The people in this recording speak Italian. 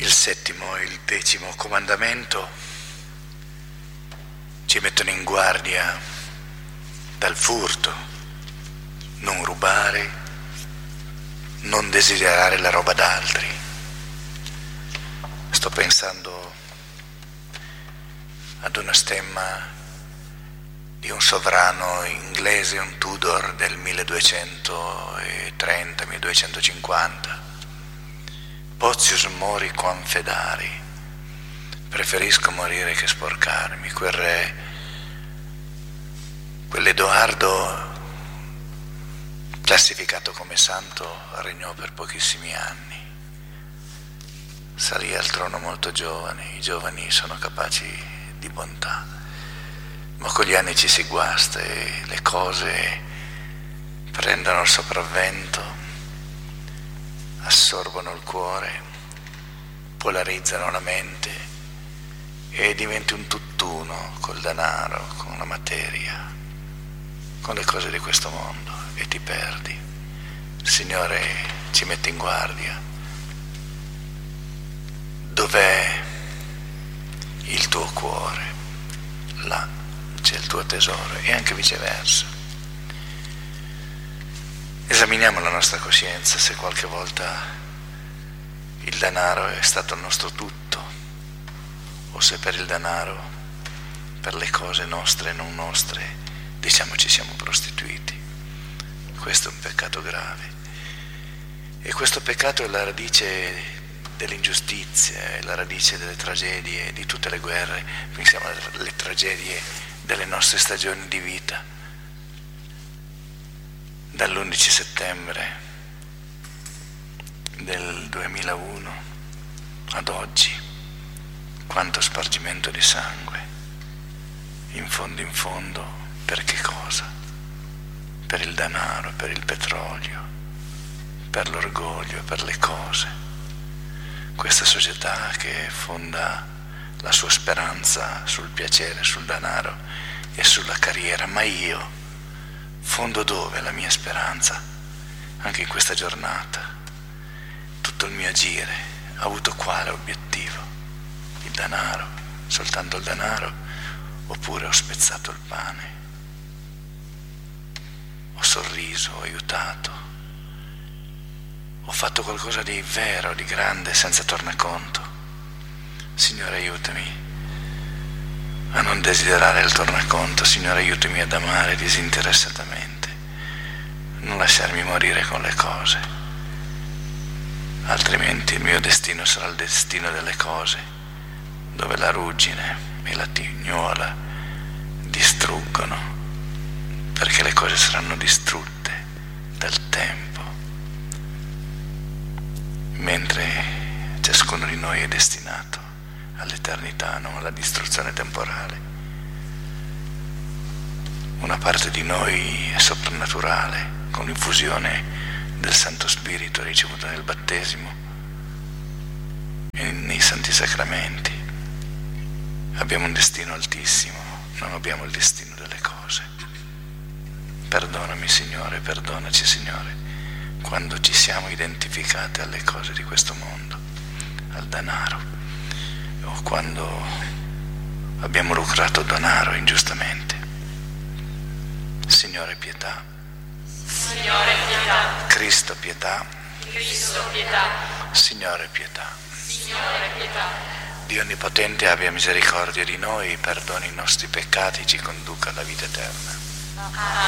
il 7° e il 10° comandamento ci mettono in guardia dal furto, non rubare, non desiderare la roba d'altri. Sto pensando ad una stemma di un sovrano inglese, un Tudor del 1230-1250. Potius mori quam fedari, preferisco morire che sporcarmi. Quel re, quell'Edoardo classificato come santo, regnò per pochissimi anni. Salì al trono molto giovane, i giovani sono capaci di bontà, ma con gli anni ci si guasta e le cose prendono il sopravvento, assorbono il cuore, polarizzano la mente e diventi un tutt'uno col denaro, con la materia, con le cose di questo mondo e ti perdi. Il Signore ci mette in guardia. Dov'è il tuo cuore? Là c'è il tuo tesoro, e anche viceversa. Esaminiamo la nostra coscienza, se qualche volta il denaro è stato il nostro tutto, o se per il denaro, per le cose nostre e non nostre, diciamo ci siamo prostituiti. Questo è un peccato grave, e questo peccato è la radice dell'ingiustizia, è la radice delle tragedie, di tutte le guerre. Pensiamo alle tragedie delle nostre stagioni di vita, dall'11 settembre del 2001 ad oggi, quanto spargimento di sangue, in fondo, per che cosa? Per il denaro, per il petrolio, per l'orgoglio, per le cose. Questa società che fonda la sua speranza sul piacere, sul denaro e sulla carriera, ma io fondo dove la mia speranza? Anche in questa giornata tutto il mio agire ha avuto quale obiettivo? Il denaro, soltanto il denaro, oppure ho spezzato il pane, ho sorriso, ho aiutato, ho fatto qualcosa di vero, di grande, senza tornaconto? Signore, aiutami a non desiderare il tornaconto. Signore, aiutami ad amare disinteressatamente, non lasciarmi morire con le cose, altrimenti il mio destino sarà il destino delle cose, dove la ruggine e la tignuola distruggono, perché le cose saranno distrutte dal tempo, mentre ciascuno di noi è destinato all'eternità, non alla distruzione temporale. Una parte di noi è soprannaturale, con l'infusione del Santo Spirito ricevuta nel battesimo e nei Santi Sacramenti. Abbiamo un destino altissimo, non abbiamo il destino delle cose. Perdonami, Signore, perdonaci, Signore, quando ci siamo identificati alle cose di questo mondo, al denaro, o quando abbiamo lucrato denaro ingiustamente. Signore, pietà. Signore, pietà. Cristo, pietà. Cristo, pietà. Signore, pietà. Signore, pietà. Dio Onnipotente abbia misericordia di noi, perdoni i nostri peccati, ci conduca alla vita eterna.